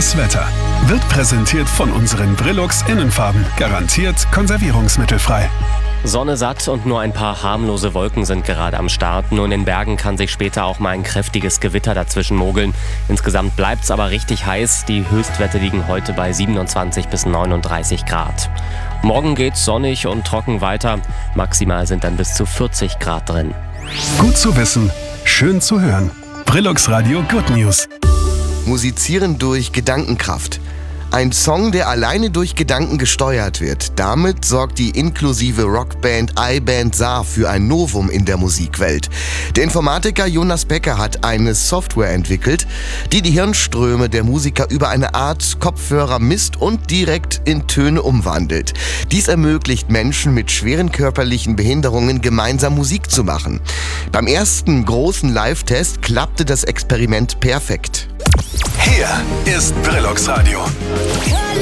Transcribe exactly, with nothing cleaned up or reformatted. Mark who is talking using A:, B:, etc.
A: Das Wetter wird präsentiert von unseren Brillux Innenfarben. Garantiert konservierungsmittelfrei.
B: Sonne satt und nur ein paar harmlose Wolken sind gerade am Start. Nur in den Bergen kann sich später auch mal ein kräftiges Gewitter dazwischen mogeln. Insgesamt bleibt's aber richtig heiß. Die Höchstwerte liegen heute bei siebenundzwanzig bis neununddreißig Grad. Morgen geht's sonnig und trocken weiter. Maximal sind dann bis zu vierzig Grad drin.
A: Gut zu wissen, schön zu hören. Brillux Radio Good News.
C: Musizieren durch Gedankenkraft. Ein Song, der alleine durch Gedanken gesteuert wird. Damit sorgt die inklusive Rockband iBand Saar für ein Novum in der Musikwelt. Der Informatiker Jonas Becker hat eine Software entwickelt, die die Hirnströme der Musiker über eine Art Kopfhörer misst und direkt in Töne umwandelt. Dies ermöglicht Menschen mit schweren körperlichen Behinderungen gemeinsam Musik zu machen. Beim ersten großen Live-Test klappte das Experiment perfekt.
A: Hier ist Brillux Radio.